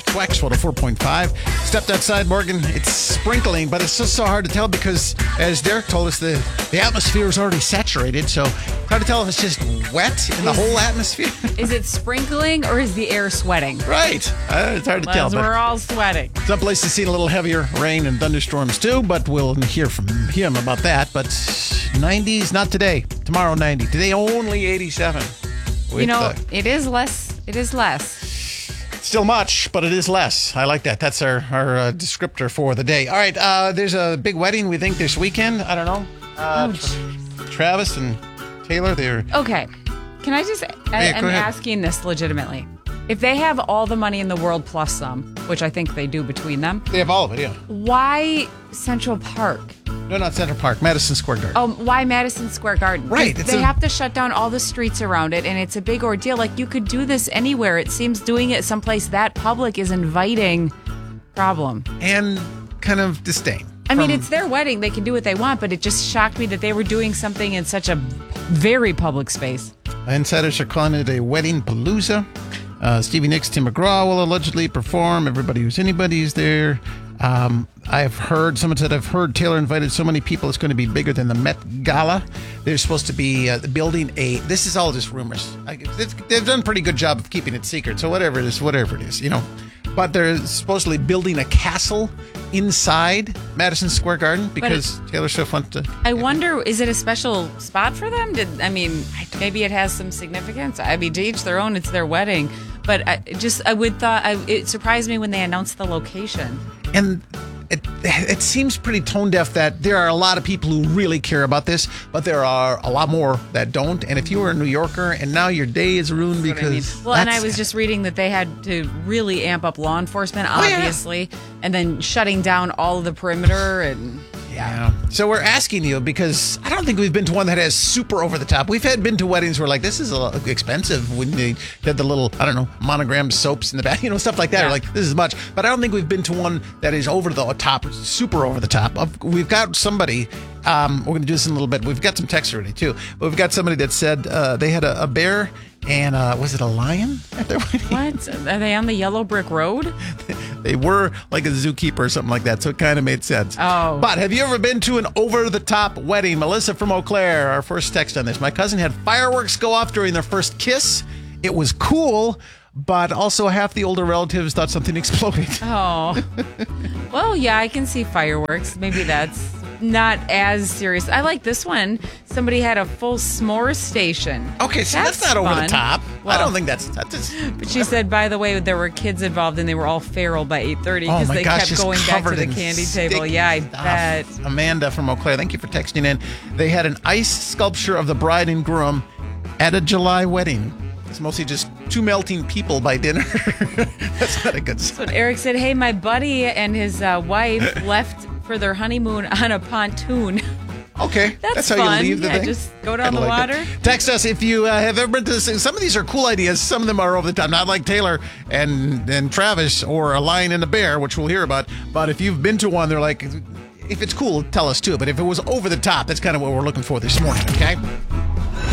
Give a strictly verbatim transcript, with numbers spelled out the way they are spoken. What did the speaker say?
Wax one oh four point five. Stepped outside, Morgan. It's sprinkling, but it's just so hard to tell because, as Derek told us, the, the atmosphere is already saturated. So hard to tell if it's just wet in the whole atmosphere. Is it sprinkling or is the air sweating? Right. Uh, it's hard to tell. Because we're all sweating. Some places seen a little heavier rain and thunderstorms too, but we'll hear from him about that. But nineties, not today. Tomorrow, ninety. Today, only eighty-seven. You know, uh, it is less. It is less. Still much, but it is less. I like that. That's our, our uh, descriptor for the day. All right, uh, there's a big wedding, we think, this weekend. I don't know. Uh, Tra- Travis and Taylor, they're... Okay. Can I just... I, Yeah, go I'm ahead. asking this legitimately. If they have all the money in the world plus some, which I think they do between them, They have all of it, yeah. why Central Park? No, not Central Park. Madison Square Garden. Oh, why Madison Square Garden? 'Cause Right, it's They a- have to shut down all the streets around it, and it's a big ordeal. Like, you could do this anywhere. It seems doing it someplace that public is inviting problem. And kind of disdain. I mean, from- it's their wedding. They can do what they want, but it just shocked me that they were doing something in such a very public space. Insiders are calling it a wedding palooza. Uh, Stevie Nicks, Tim McGraw will allegedly perform. Everybody who's anybody is there. Um, I've heard, someone said, I've heard Taylor invited so many people it's going to be bigger than the Met Gala. They're supposed to be uh, building a, this is all just rumors. I, it's, they've done a pretty good job of keeping it secret. So whatever it is, whatever it is, you know. But they're supposedly building a castle inside Madison Square Garden because Taylor Swift wants to. I wonder, is it a special spot for them? Did I mean, maybe it has some significance. I mean, to each their own. It's their wedding, but I just I would thought I, it surprised me when they announced the location. And it it seems pretty tone deaf that there are a lot of people who really care about this, but there are a lot more that don't. And if you were a New Yorker and now your day is ruined That's what I mean. because Well, and I that's- was just reading that they had to really amp up law enforcement, Oh, yeah. obviously, and then shutting down all of the perimeter and. Yeah. So we're asking you because I don't think we've been to one that has super over the top. We've had been to weddings where like this is a lot expensive when they had the little, I don't know, monogram soaps in the back, you know, stuff like that. Yeah. Or like this is much, but I don't think we've been to one that is over the top, super over the top. Of- We've got somebody. Um, we're going to do this in a little bit. We've got some text already too. But we've got somebody that said uh, they had a, a bear and uh, was it a lion at their wedding? What? Are they on the yellow brick road? They were like a zookeeper or something like that, so it kind of made sense. Oh. But have you ever been to an over-the-top wedding? Melissa from Eau Claire, our first text on this. My cousin had fireworks go off during their first kiss. It was cool, but also half the older relatives thought something exploded. Oh. Well, yeah, I can see fireworks. Maybe that's not as serious. I like this one. Somebody had a full s'more station. Okay, so that's, not over the fun. top. I Well, don't think that's... that's just, But she said, by the way, there were kids involved and they were all feral by eight thirty oh because my they gosh, kept just going back to covered the in candy sticky table. Yeah, I stuff. bet. Amanda from Eau Claire, thank you for texting in. They had an ice sculpture of the bride and groom at a July wedding. It's mostly just two melting people by dinner. That's not a good sign. But Eric said, hey, my buddy and his uh, wife left for their honeymoon on a pontoon. Okay, That's that's, how fun. you leave the Yeah, thing. just go down Kinda the like water. it. Text us if you uh, have ever been to this. Some of these are cool ideas. Some of them are over the top. Not like Taylor and and Travis or a lion and a bear, which we'll hear about. But if you've been to one, they're like, if it's cool, tell us too. But if it was over the top, that's kind of what we're looking for this morning. Okay.